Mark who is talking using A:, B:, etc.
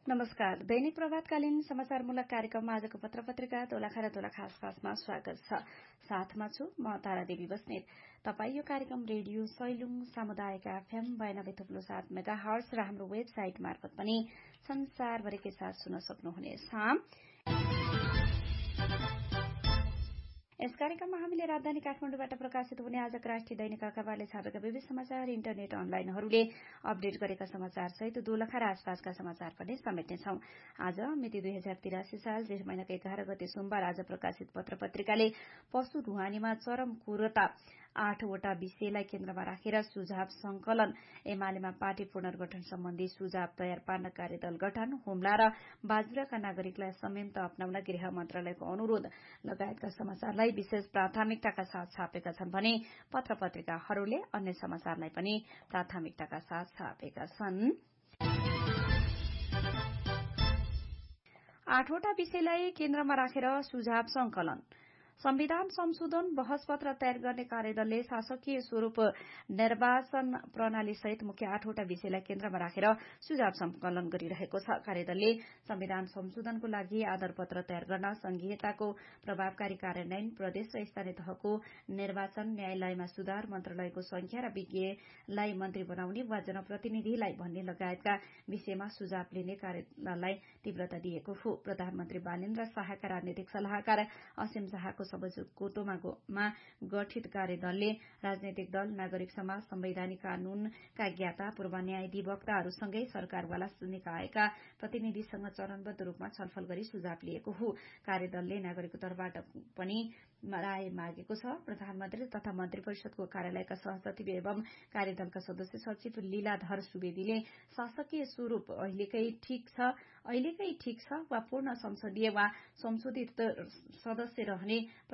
A: नमस्कार। दैनिक प्रभातकालीन समाचारमूलक कार्यक्रममा आजको पत्र-पत्रिका दोलखा र दोलखा आसपासमा स्वागत छ। साथमा छु म तारादेवी बस्नेत। तपाई यो कार्यक्रम रेडियो सैलुङ सामुदायिक एफएम 92.7 मेगाहर्ट्ज र हाम्रो वेबसाइट मार्फत पनि संसारभरिकै साथ सुन्न सक्नुहुनेछ। यस कार्यक्रममा हामीले राजधानी काठमाडौँबाट प्रकाशित हुने आजका राष्ट्रिय दैनिक अखबारले छापेका विविध समाचार, इन्टरनेट अनलाइनहरूले अपडेट गरेका समाचार सहित दोलखा र आसपासका समाचार पनि समेट्नेछौं। आज मिति 2083 साल जेठ महिनाको 11 गते सोमबार आज प्रकाशित पत्र-पत्रिकाले पशु ढुवानीमा चरम क्रूरता 8 वटा विषयलाई केन्द्रमा राखेर सुझाव संकलन, एमालेमा पार्टी पुनर्गठन सम्बन्धी सुझाव तयार पार्न कार्यदल गठन, हुम्ला र बाजुराका नागरिकलाई संयमता अपनाउन गृह मन्त्रालयको अनुरोध लगायतका समाचारलाई विशेष प्राथमिकताका साथ छापेका छन् भने पत्र-पत्रिकाहरूले अन्य समाचारलाई पनि प्राथमिकताका साथ छापेका छन्। 8 वटा विषयलाई केन्द्रमा राखेर सुझाव संकलन, संविधान संशोधन बहस पत्र तयार गर्ने कार्यदलले शासकीय स्वरूप निर्वाचन प्रणाली सहित मुख्य 8 वटा विषयलाई केन्द्रमा राखेर सुझाव संकलन गरिरहेको छ। कार्यदलले संविधान संशोधनको लागि आधार पत्र तयार गर्न, संघीयताको प्रभावकारी कार्यान्वयन, प्रदेश र स्थानीय तहको निर्वाचन, न्यायालयमा सुधार, मन्त्रालयको संख्या र विज्ञलाई मन्त्री बनाउने वा जनप्रतिनिधिलाई भन्ने लगायतका विषयमा सुझाव लिने कार्यदललाई तीव्रता दिएको हो। प्रधानमन्त्री बालेन्द्र शाहका राजनीतिक सल्लाहकार असीम शाहको सभाकोटोमा गठित कार्यदलले राजनैतिक दल, नागरिक समाज, संवैधानिक कानूनका ज्ञाता, पूर्व न्यायाधिवक्ताहरूसँगै सरकारवाला निकायका प्रतिनिधिसँग चरणबद्ध रूपमा छलफल गरी सुझाव लिएको हो। कार्यदलले नागरिकको तर्फबाट पनि राय मागेको छ। प्रधानमन्त्री तथा मन्त्री परिषदको कार्यालयका सहसचिव एवं कार्यदलका सदस्य सचिव लीलाधर सुवेदीले शासकीय स्वरूप अहिलेकै ठिक छ वा पूर्ण संसदीय वा संशोधित सदस्य रहने